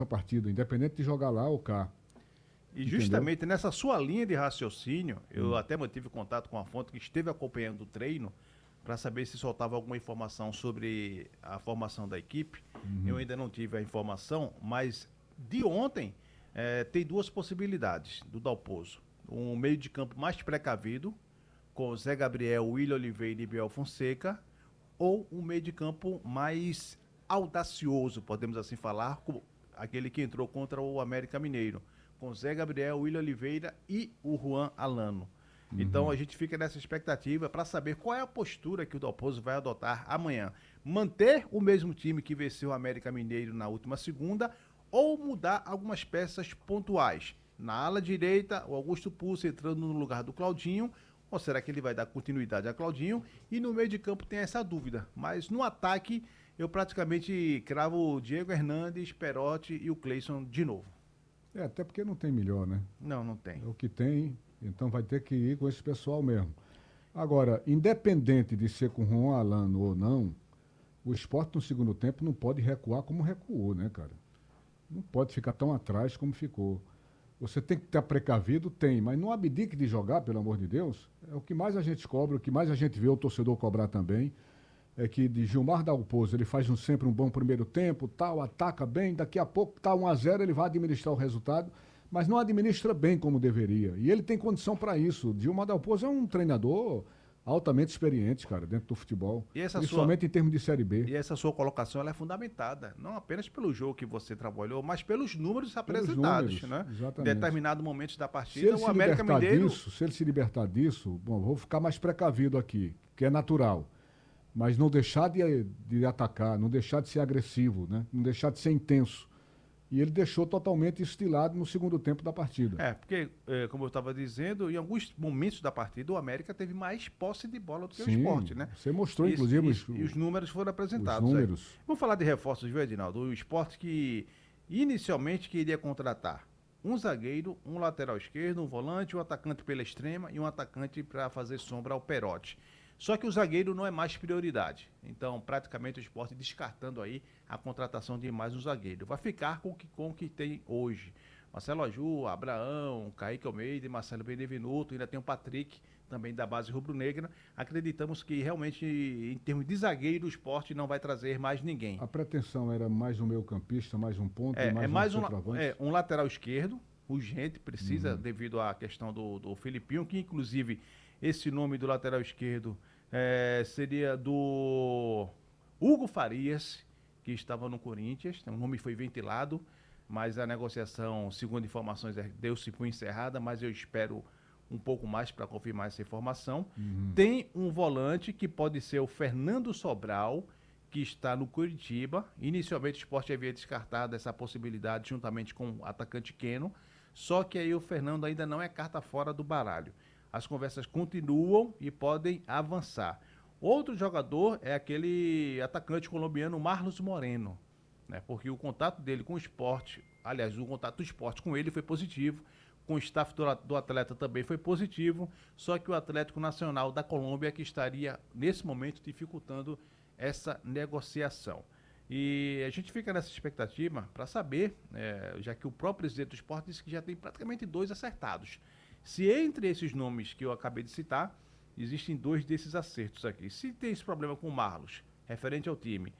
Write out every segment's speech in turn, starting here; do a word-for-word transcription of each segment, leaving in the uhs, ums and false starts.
a partida, independente de jogar lá ou cá. E Entendeu? justamente nessa sua linha de raciocínio, eu hum. até mantive contato com a fonte que esteve acompanhando o treino para saber se soltava alguma informação sobre a formação da equipe. Uhum. Eu ainda não tive a informação, mas de ontem é, tem duas possibilidades do Dalpozo. Um meio de campo mais precavido, com Zé Gabriel, William Oliveira e Biel Fonseca, ou um meio de campo mais audacioso, podemos assim falar, como aquele que entrou contra o América Mineiro, com Zé Gabriel, William Oliveira e o Juan Alano. Uhum. Então a gente fica nessa expectativa para saber qual é a postura que o Dalpozo vai adotar amanhã. Manter o mesmo time que venceu o América Mineiro na última segunda ou mudar algumas peças pontuais. Na ala direita, o Augusto Pulso entrando no lugar do Claudinho, ou será que ele vai dar continuidade a Claudinho? E no meio de campo tem essa dúvida. Mas no ataque, eu praticamente cravo o Diego Hernandes, Perotti e o Cleison de novo. É, até porque não tem melhor, né? Não, não tem. É o que tem, então vai ter que ir com esse pessoal mesmo. Agora, independente de ser com Juan Alano ou não, o Sport no segundo tempo não pode recuar como recuou, né, cara? Não pode ficar tão atrás como ficou. Você tem que estar precavido? Tem, mas não abdique de jogar, pelo amor de Deus. É o que mais a gente cobra, o que mais a gente vê o torcedor cobrar também. É que de Gilmar Dalpozo, ele faz um, sempre um bom primeiro tempo, tal, ataca bem, daqui a pouco tá um a zero, ele vai administrar o resultado, mas não administra bem como deveria. E ele tem condição para isso. Gilmar Dalpozo é um treinador altamente experiente, cara, dentro do futebol, e essa principalmente sua, em termos de Série B. E essa sua colocação ela é fundamentada, não apenas pelo jogo que você trabalhou, mas pelos números Pelos apresentados, números, né? exatamente. Em determinado momento da Se partida, ele o se América libertar Mineiro... disso, se ele se libertar disso, bom, vou ficar mais precavido aqui, que é natural. Mas não deixar de, de atacar, não deixar de ser agressivo, né? Não deixar de ser intenso. E ele deixou totalmente estilado no segundo tempo da partida. É, porque, é, como eu estava dizendo, em alguns momentos da partida, o América teve mais posse de bola do que Sim, o Sport, né? Você mostrou, e, inclusive, e, os, e os números foram apresentados. Os números. Aí. Vamos falar de reforços, viu, Edinaldo? O Sport que inicialmente queria contratar um zagueiro, um lateral esquerdo, um volante, um atacante pela extrema e um atacante para fazer sombra ao Perotti. Só que o zagueiro não é mais prioridade. Então, praticamente o Sport descartando aí a contratação de mais um zagueiro. Vai ficar com o que, com o que tem hoje. Marcelo Aju, Abraão, Kaique Almeida e Marcelo Benevenuto. Ainda tem o Patrick, também da base rubro-negra. Acreditamos que realmente, em termos de zagueiro, o Sport não vai trazer mais ninguém. A pretensão era mais um meio campista, mais um ponto é, e mais, é mais um, um, é, um lateral esquerdo. Urgente, precisa, uhum. devido à questão do, do Filipinho, que inclusive esse nome do lateral esquerdo é, seria do Hugo Farias, que estava no Corinthians. O nome foi ventilado, mas a negociação, segundo informações, deu-se por encerrada, mas eu espero um pouco mais para confirmar essa informação. Uhum. Tem um volante que pode ser o Fernando Sobral, que está no Curitiba. Inicialmente o Sport havia descartado essa possibilidade juntamente com o atacante Keno, só que aí o Fernando ainda não é carta fora do baralho. As conversas continuam e podem avançar. Outro jogador é aquele atacante colombiano Marlos Moreno, né? Porque o contato dele com o Sport, aliás, o contato do Sport com ele foi positivo, com o staff do, do atleta também foi positivo, só que o Atlético Nacional da Colômbia é que estaria, nesse momento, dificultando essa negociação. E a gente fica nessa expectativa para saber, é, já que o próprio presidente do Sport disse que já tem praticamente dois acertados. Se entre esses nomes que eu acabei de citar, existem dois desses acertos aqui. Se tem esse problema com o Marlos, referente ao time,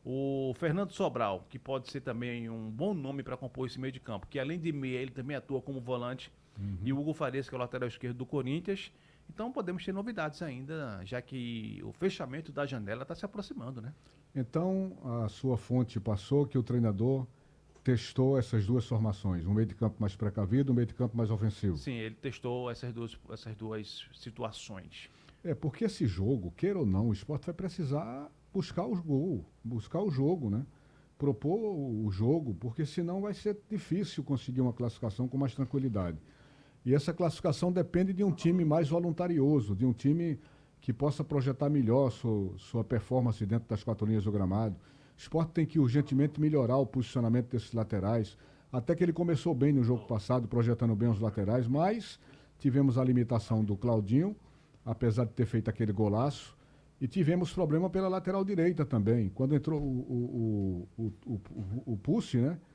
o Fernando Sobral, que pode ser também um bom nome para compor esse meio de campo, que além de meia, ele também atua como volante, uhum. e o Hugo Farias, que é o lateral esquerdo do Corinthians. Então podemos ter novidades ainda, já que o fechamento da janela está se aproximando, né? Então a sua fonte passou que o treinador testou essas duas formações, um meio de campo mais precavido, um meio de campo mais ofensivo. Sim, ele testou essas duas, essas duas situações. É, porque esse jogo, queira ou não, o Sport vai precisar buscar os gols, buscar o jogo, né? Propor o jogo, porque senão vai ser difícil conseguir uma classificação com mais tranquilidade. E essa classificação depende de um time mais voluntarioso, de um time que possa projetar melhor sua, sua performance dentro das quatro linhas do gramado. O Sport tem que urgentemente melhorar o posicionamento desses laterais. Até que ele começou bem no jogo passado, projetando bem os laterais, mas tivemos a limitação do Claudinho, apesar de ter feito aquele golaço. E tivemos problema pela lateral direita também. Quando entrou o, o, o, o, o, o Pussi, né?